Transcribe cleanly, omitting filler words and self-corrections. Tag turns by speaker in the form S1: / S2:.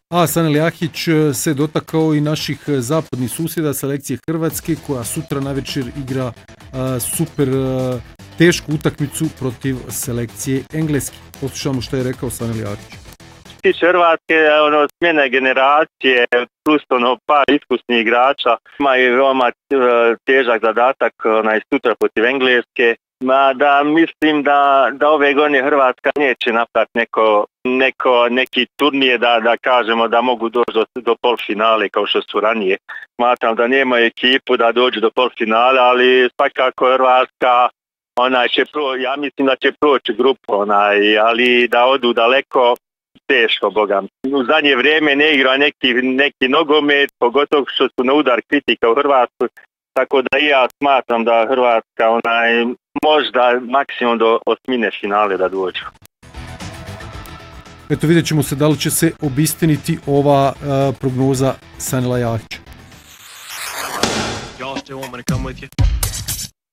S1: A Sanel Jahić se dotakao i naših zapadnih susjeda selekcije Hrvatske koja sutra navečer igra super tešku utakmicu protiv selekcije Engleske. Poslušamo što je rekao Sanel Jahić.
S2: Tiče Hrvatske, smjene generacije, plus par iskusnih igrača, ima i veoma težak zadatak sutra protiv Engleske. Da mislim da ove godine Hrvatska neće napraviti neki turnije da kažemo da mogu doći do polfinale kao što su ranije. Smatram da nema ekipu da dođu do polfinale, ali svakako Hrvatska ja mislim da će proći grupu, ali da odu daleko teško, Boga. U zadnje vrijeme ne igra neki nogomet, pogotovo što su na udar kritika u Hrvatskoj, tako da i ja smatram da Hrvatska možda maksimum do osmine finale da dođu.
S1: Eto, vidjet ćemo se da li će se obistiniti ova prognoza Sanela Jahića.
S3: Y'all still want me to come with you?